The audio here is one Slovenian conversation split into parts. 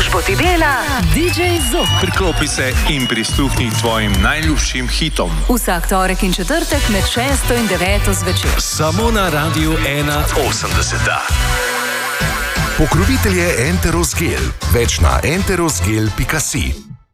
Družbo ti dela DJ Zok. Priklopi se in prisluhni tvojim najljubšim hitom. Vsak torek in četrtek med 6 in 9 zvečer. Samo na Radiu 1.80. Pokrovitelj je Enterosgel. Več na enterosgel.si.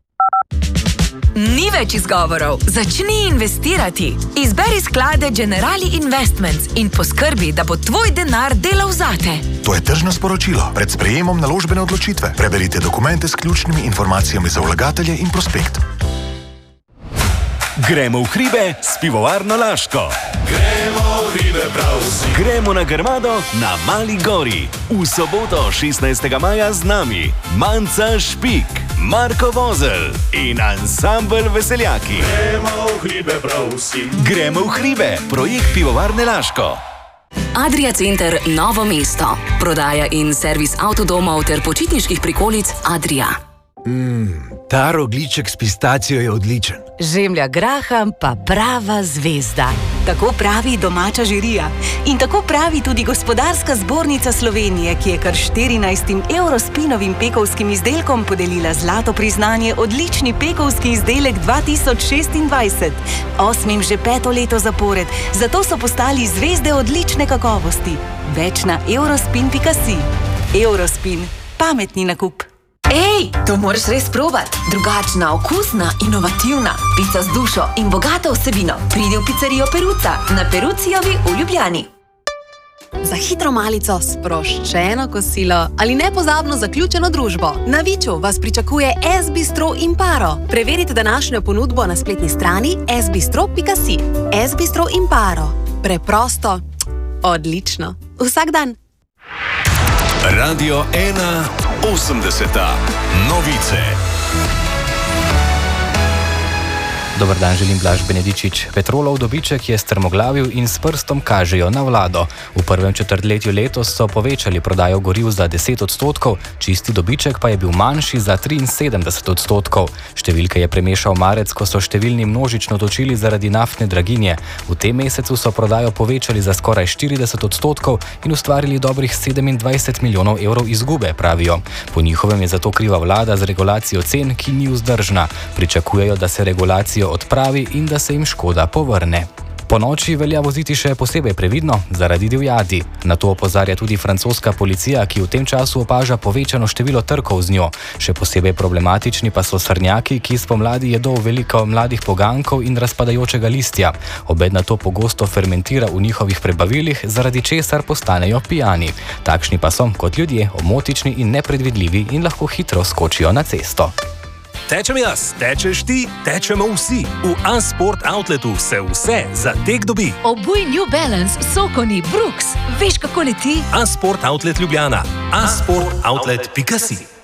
Ni več izgovorov. Začni investirati. Izberi sklade Generali Investments in poskrbi, da bo tvoj denar delal zate. To je tržno sporočilo. Pred sprejemom naložbene odločitve. Preberite dokumente s ključnimi informacijami za vlagatelje in prospekt. Gremo v hribe s pivovarno Laško. Gremo v hribe prav vsi. Gremo na Grmado na Mali gori. V soboto 16. maja z nami Manca Špik, Marko Vozelj in ansambel Veseljaki. Gremo v hribe prav vsi. Gremo v hribe, projekt pivovarne Laško. Adria Center Novo mesto. Prodaja in servis avtodomov ter počitniških prikolic Adria. Ta rogljiček s pistacijo je odličen. Žemlja graham pa prava zvezda. Tako pravi domača žirija. In tako pravi tudi Gospodarska zbornica Slovenije, ki je kar 14 Eurospinovim pekovskim izdelkom podelila zlato priznanje odlični pekovski izdelek 2026. 8. že 5. leto zapored, zato so postali zvezde odlične kakovosti. Več na eurospin.si. Eurospin. Pametni nakup. Ej, to moraš res probati. Drugačna, okusna, inovativna. Pica z dušo in bogato vsebino. Pridi v pizzerijo Peruca na Perucijovi v Ljubljani. Za hitro malico, sproščeno kosilo ali nepozabno zaključeno družbo. Na Viču vas pričakuje S-bistro Imparo. Preverite današnjo ponudbo na spletni strani sbistro.si. S-bistro Imparo. Preprosto, odlično. Vsak dan. Radio 1.80. Novice. Dobar dan, želim Blaž Benedičič. Petrolov dobiček je strmoglavil in s prstom kažejo na vlado. V prvem četrtletju letos so povečali prodajo goriv za 10%, čisti dobiček pa je bil manjši za 73%. Številke je premešal marec, ko so številni množično točili zaradi naftne draginje. V tem mesecu so prodajo povečali za skoraj 40% in ustvarili dobrih 27 milijonov evrov izgube, pravijo. Po njihovem je zato kriva vlada z regulacijo cen, ki ni vzdržna. Pričakujejo, da se regulacijo odpravi in da se jim škoda povrne. Po noči velja voziti še posebej previdno zaradi divjadi. Na to opozarja tudi francoska policija, ki v tem času opaža povečano število trkov z njo. Še posebej problematični pa so srnjaki, ki spomladi jedo veliko mladih pogankov in razpadajočega listja. Obed na to pogosto fermentira v njihovih prebavilih, zaradi česar postanejo pijani. Takšni pa so kot ljudje omotični in nepredvidljivi in lahko hitro skočijo na cesto. Tečem jaz, tečeš ti, tečemo vsi. V A-Sport Outletu se vse za tek dobi. Obuj New Balance, Sokoni, Brooks. Veš, kako leti? A-Sport Outlet Ljubljana. A-sportoutlet.si.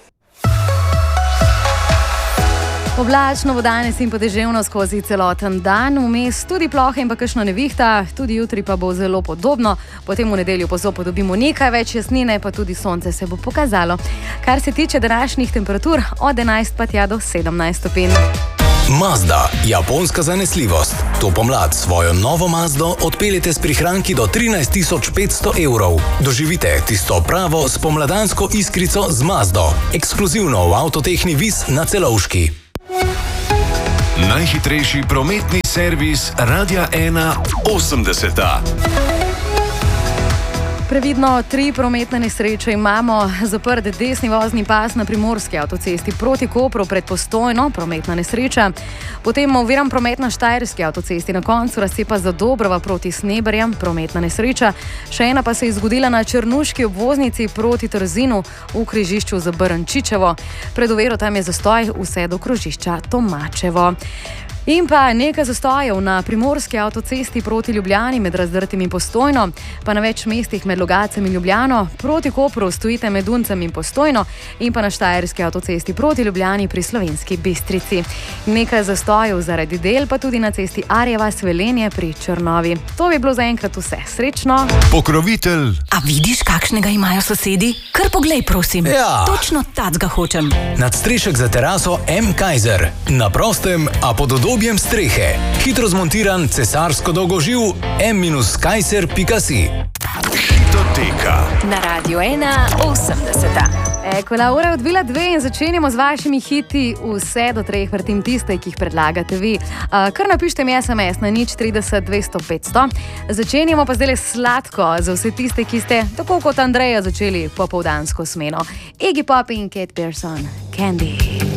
Oblačno bo danes in podeževno skozi celoten dan, vmes tudi plohe in pa kakšna nevihta, tudi jutri pa bo zelo podobno, potem v nedeljo pozopet dobimo nekaj več jasnine, pa tudi sonce se bo pokazalo. Kar se tiče današnjih temperatur, od 11 pa tja do 17 stopinj. Mazda, japonska zanesljivost. To pomlad svojo novo Mazdo odpeljete s prihranki do 13.500 evrov. Doživite tisto pravo spomladansko iskrico z Mazdo. Ekskluzivno v Avtotehni Vis na Celovški. Najhitrejši prometni servis Radia 1.80. Previdno 3 prometne nesreče imamo. Zaprt desni vozni pas na primorski avtocesti proti Kopru pred Postojno, prometna nesreča. Potem oviran promet na štajerski avtocesti na koncu razcepa za Dobrova proti Sneberjem, prometna nesreča. Še ena pa se je zgodila na Črnuški obvoznici proti Trzinu v križišču za Brnčičevo. Pred oviro tam je zastoj vse do krožišča Tomačevo. In pa nekaj zastojev na primorski avtocesti proti Ljubljani med Razdrtim in Postojno, pa na več mestih med Logacem in Ljubljano, proti Kopru stojite med Duncem in Postojno in pa na štajerski avtocesti proti Ljubljani pri Slovenski Bistrici. Nekaj zastojev zaradi del pa tudi na cesti Arjeva Svelenje pri Črnovi. To bi bilo zaenkrat vse. Srečno! Pokrovitelj! A vidiš, kakšnega imajo sosedi? Kar poglej, prosim. Ja. Točno tacga hočem. Nadstrešek za teraso M. Kaiser. Na prostem, a pod objem strehe. Hitro zmontiran cesarsko dolgoživ m-kaiser.si. Hitoteka. Na Radio 1.80. Ekola, ura je odbila 2 in začenjamo z vašimi hiti. Vse do 3 vrtim tiste, ki jih predlagate vi. Kar napište mi SMS na 030 200 500. Začenjamo pa zdaj sladko za vse tiste, ki ste, tako kot Andreja, začeli popoldansko smeno. Iggy Pop in Kate Pearson, Candy.